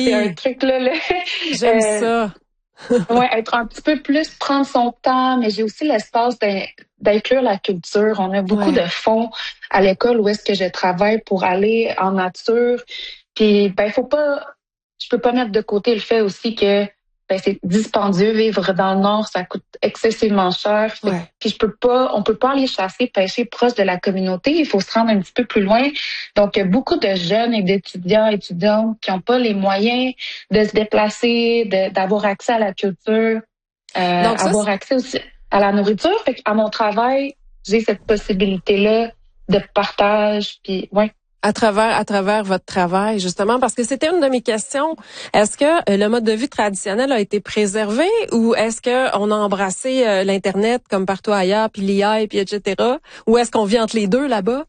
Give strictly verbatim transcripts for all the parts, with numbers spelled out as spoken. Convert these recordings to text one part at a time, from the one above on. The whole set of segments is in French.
c'est un truc là. là J'aime euh, ça. ouais, être un petit peu plus, prendre son temps, mais j'ai aussi l'espace d'in- d'inclure la culture. On a beaucoup de Ouais. fonds à l'école où est-ce que je travaille pour aller en nature. Puis, ben, faut pas, je peux pas mettre de côté le fait aussi que ben, c'est dispendieux vivre dans le Nord, ça coûte excessivement cher. Fait que- Ouais. puis je peux pas, on peut pas aller chasser, pêcher proche de la communauté. Il faut se rendre un petit peu plus loin. Donc, il y a beaucoup de jeunes et d'étudiants, étudiantes qui n'ont pas les moyens de se déplacer, de- d'avoir accès à la culture, euh, Donc ça, avoir accès aussi à la nourriture. Fait à mon travail, j'ai cette possibilité-là de partage. Puis, ouais. à travers à travers votre travail, justement, parce que c'était une de mes questions. Est-ce que euh, le mode de vie traditionnel a été préservé ou est-ce que on a embrassé euh, l'internet comme partout ailleurs, puis l'I A, puis et cetera. Ou est-ce qu'on vit entre les deux là-bas?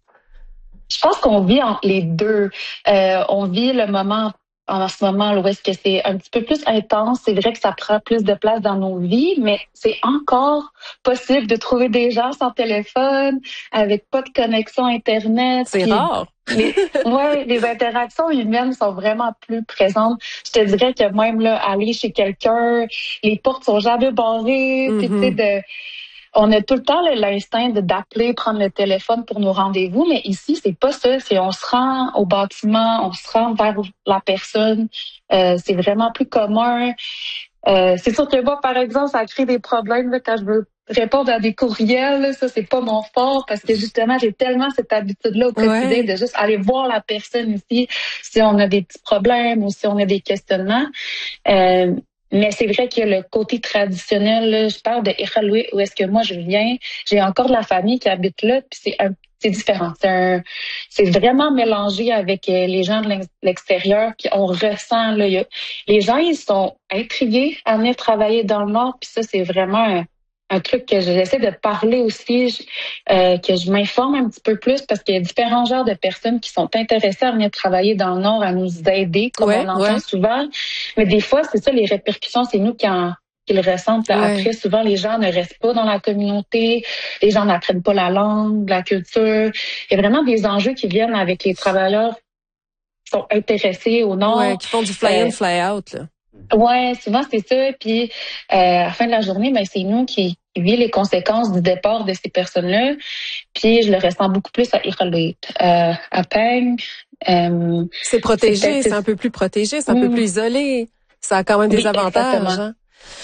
Je pense qu'on vit entre les deux. Euh, on vit le moment en ce moment où est-ce que c'est un petit peu plus intense. C'est vrai que ça prend plus de place dans nos vies, mais c'est encore possible de trouver des gens sans téléphone, avec pas de connexion Internet. C'est Puis rare. les, ouais, les interactions humaines sont vraiment plus présentes. Je te dirais que même là, aller chez quelqu'un, les portes sont jamais barrées. Puis tu sais, Mhm. de on a tout le temps là, l'instinct de- d'appeler, prendre le téléphone pour nos rendez-vous, mais ici, c'est pas ça. C'est on se rend au bâtiment, on se rend vers la personne. Euh, c'est vraiment plus commun. Euh, c'est sûr que moi, par exemple, ça crée des problèmes là, quand je veux répondre à des courriels. Là, ça, c'est pas mon fort parce que justement, j'ai tellement cette habitude-là au quotidien Ouais. de juste aller voir la personne ici si on a des petits problèmes ou si on a des questionnements. Euh, mais c'est vrai que le côté traditionnel, là, je parle de Iqaluit, où est-ce que moi je viens, j'ai encore de la famille qui habite là, puis c'est un c'est différent. C'est un, c'est vraiment mélangé avec euh, les gens de l'ex- l'extérieur, puis on ressent là, il y a- les gens ils sont intrigués à venir travailler dans le Nord, puis ça c'est vraiment un, un truc que j'essaie de parler aussi, je- euh, que je m'informe un petit peu plus parce qu'il y a différents genres de personnes qui sont intéressées à venir travailler dans le Nord, à nous aider, comme on Ouais, entend ouais. souvent. Mais des fois, c'est ça, les répercussions, c'est nous qui, en, qui le ressentent. Là. Ouais. Après, souvent, les gens ne restent pas dans la communauté, les gens n'apprennent pas la langue, la culture. Il y a vraiment des enjeux qui viennent avec les travailleurs qui sont intéressés au Ouais, Nord. qui font du fly Euh, in, fly out, là. ouais, souvent, c'est ça. Puis, euh, à la fin de la journée, ben, c'est nous qui, qui vivons les conséquences du départ de ces personnes-là. Puis, je le ressens beaucoup plus à Iqaluit. Euh, à Peng, euh, C'est c'est protégé, c'est peut-être... un peu plus protégé, c'est un peu plus Hum, isolé. Ça a quand même des oui, avantages, exactement. hein.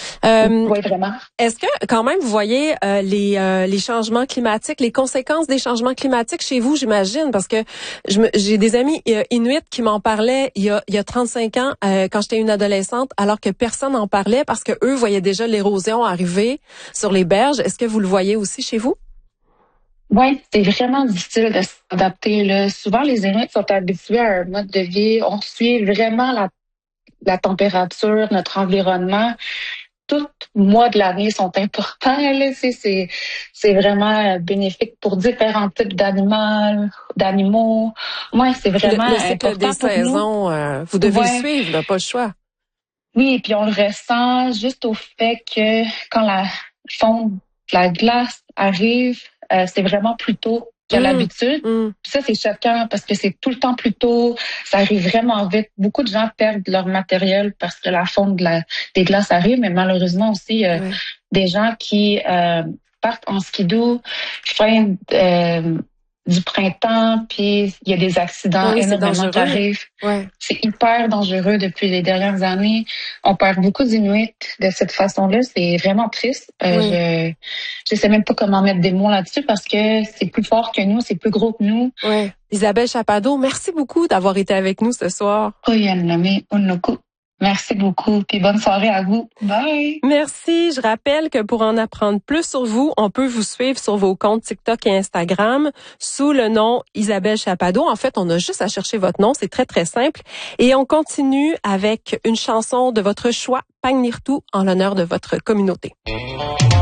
Euh, Oui, vraiment. Est-ce que quand même vous voyez euh, les euh, les changements climatiques, les conséquences des changements climatiques chez vous, j'imagine, parce que je me- j'ai des amis euh, inuits qui m'en parlaient il y a il y a trente-cinq ans euh, quand j'étais une adolescente, alors que personne n'en parlait parce que eux voyaient déjà l'érosion arriver sur les berges. Est-ce que vous le voyez aussi chez vous? Oui, c'est vraiment difficile de s'adapter. Là. Souvent, les Inuits sont habitués à un mode de vie. On suit vraiment la, la température, notre environnement. Tous mois de l'année sont importants. Là. C'est, c'est, c'est vraiment euh, bénéfique pour différents types d'animaux. d'animaux. Ouais, c'est Le, vraiment le cycle des important pour nous. saisons, euh, vous devez le Ouais. suivre, là, pas le choix. Oui, et puis on le ressent juste au fait que quand la fonte de la glace arrive, euh, c'est vraiment plus tôt qu'à Hum, l'habitude. hum. Puis ça, c'est choquant parce que c'est tout le temps plus tôt. Ça arrive vraiment vite. Beaucoup de gens perdent leur matériel parce que la fonte de la, des glaces arrive, mais malheureusement aussi, euh, Ouais. des gens qui euh, partent en skidoo fin euh, du printemps, puis il y a des Ah accidents oui, c'est énormément qui dangereux. arrivent. Ouais. C'est hyper dangereux depuis les dernières années. On perd beaucoup d'Inuits de cette façon-là. C'est vraiment triste. Euh, Oui. je je sais même pas comment mettre des mots là-dessus parce que c'est plus fort que nous, c'est plus gros que nous. Ouais. Isabelle Chapado, merci beaucoup d'avoir été avec nous ce soir. Oyanami Onoku. Merci beaucoup. Puis bonne soirée à vous. Bye. Merci. Je rappelle que pour en apprendre plus sur vous, on peut vous suivre sur vos comptes TikTok et Instagram sous le nom Isabelle Chapado. En fait, on a juste à chercher votre nom. C'est très, très simple. Et on continue avec une chanson de votre choix, Pagnirtu, en l'honneur de votre communauté.